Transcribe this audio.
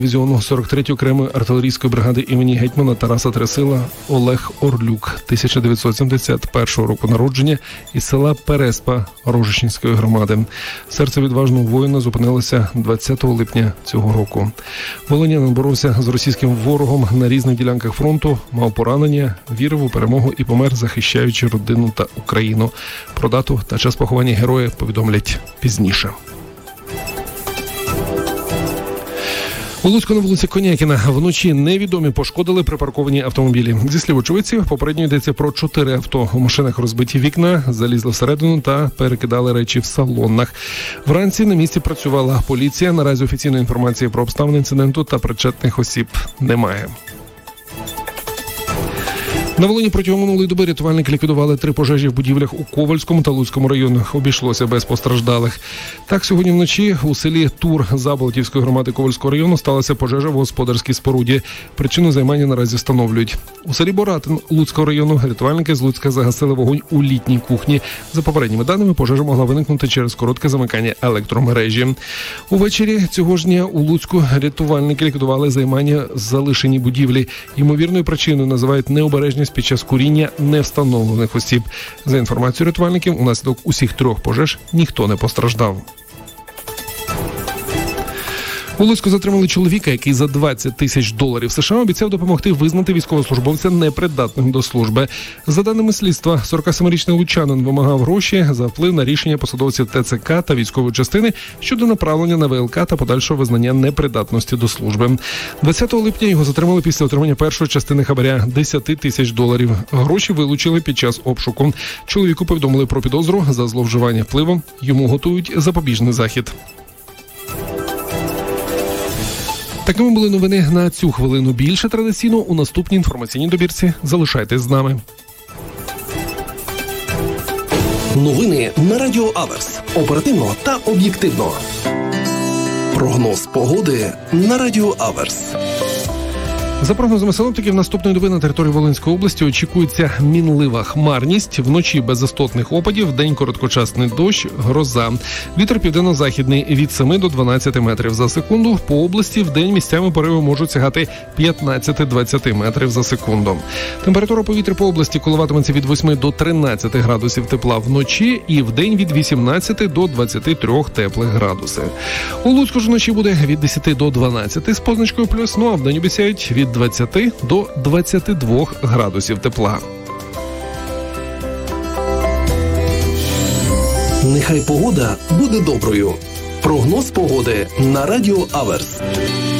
дивізіону 43-ї окремої артилерійської бригади імені гетьмана Тараса Трясила Олег Орлюк, 1971 року народження, із села Переспа Рожищенської громади. Серце відважного воїна зупинилося 20 липня цього року. Волинянин боровся з російським ворогом на різних ділянках фронту, мав поранення, вірив у перемогу і помер, захищаючи родину та Україну. Про дату та час поховання героя повідомлять пізніше. У Луцьку на вулиці Конякіна вночі невідомі пошкодили припарковані автомобілі. Зі слів очевидців, попередньо йдеться про 4 авто. У машинах розбиті вікна, залізли всередину та перекидали речі в салонах. Вранці на місці працювала поліція. Наразі офіційної інформації про обставини інциденту та причетних осіб немає. На Волині протягом минулої доби рятувальники ліквідували 3 пожежі в будівлях у Ковальському та Луцькому районах. Обійшлося без постраждалих. Так, сьогодні вночі у селі Тур Заболотівської громади Ковальського району сталася пожежа в господарській споруді. Причину займання наразі встановлюють. У селі Боратин Луцького району рятувальники з Луцька загасили вогонь у літній кухні. За попередніми даними, пожежа могла виникнути через коротке замикання електромережі. Увечері цього ж дня у Луцьку рятувальники ліквідували займання залишені будівлі. Ймовірною причиною називають необережність під час куріння невстановлених осіб. За інформацією рятувальників, унаслідок усіх 3 пожеж ніхто не постраждав. У Луцьку затримали чоловіка, який за $20 000 США обіцяв допомогти визнати військовослужбовця непридатним до служби. За даними слідства, 47-річний лучанин вимагав гроші за вплив на рішення посадовців ТЦК та військової частини щодо направлення на ВЛК та подальшого визнання непридатності до служби. 20 липня його затримали після отримання першої частини хабаря – $10 000. Гроші вилучили під час обшуку. Чоловіку повідомили про підозру за зловживання впливом. Йому готують запобіжний захід. Такими були новини на цю хвилину. Більше традиційно у наступній інформаційній добірці. Залишайтесь з нами. Новини на Радіо Аверс. Оперативно та об'єктивно. Прогноз погоди на Радіо Аверс. За прогнозами синоптиків, наступної доби на території Волинської області очікується мінлива хмарність, вночі без істотних опадів, вдень короткочасний дощ, гроза. Вітер південно-західний від 7 до 12 метрів за секунду. По області вдень місцями пориви можуть сягати 15-20 метрів за секунду. Температура повітря по області коливатиметься від 8 до 13 градусів тепла вночі і вдень від 18 до 23 теплих градусів. У Луцьку ж вночі буде від 10 до 12 з позначкою плюс, а вдень обіцяють від 20 до 22 градусів тепла. Нехай погода буде доброю. Прогноз погоди на Радіо Аверс.